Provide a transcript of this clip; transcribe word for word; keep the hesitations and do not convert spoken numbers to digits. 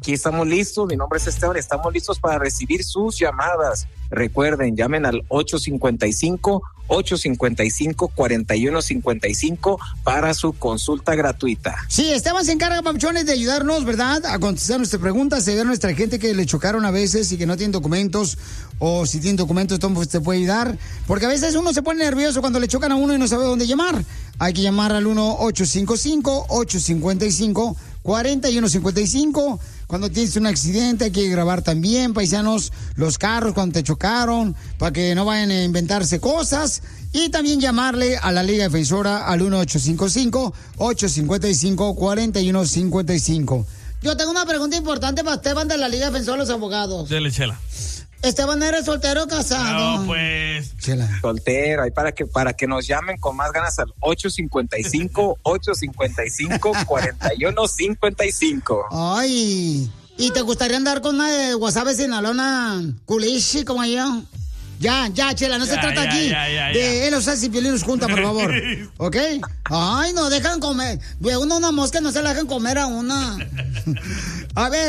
aquí estamos listos. Mi nombre es Esteban, estamos listos para recibir sus llamadas. Recuerden, llamen al ocho cinco cinco, ocho cinco cinco, cuatro uno cinco cinco para su consulta gratuita. Sí, Esteban se encarga, papuchones, de ayudarnos, ¿verdad?, a contestar nuestras preguntas, ayudar a nuestra gente que le chocaron a veces y que no tienen documentos, o si tienen documentos, Tom te puede ayudar, porque a veces uno se pone nervioso cuando le chocan a uno y no sabe dónde llamar. Hay que llamar al uno ocho cinco cinco, ocho cinco cinco, cuatro uno cinco cinco. Cuando tienes un accidente hay que grabar también, paisanos, los carros cuando te chocaron, para que no vayan a inventarse cosas. Y también llamarle a la Liga Defensora al uno ocho cinco cinco, ocho cinco cinco, cuatro uno cinco cinco. Yo tengo una pregunta importante para Esteban de la Liga Defensora de los Abogados. Dele, Chela. Esteban, ¿eres soltero o casado? No, pues. Chela. Soltero, ahí para que, para que nos llamen con más ganas al ocho cinco cinco, ocho cinco cinco, cuatro uno cinco cinco. Ay, ¿y te gustaría andar con una de Guasave Sinaloa Culichi como yo? Ya, ya, Chela, no ya, se trata ya, aquí ya, ya, de él, o sea, si Piolinos junta, por favor. ¿Ok? Ay, no dejan comer. De uno una mosca no se la dejan comer a una. A ver.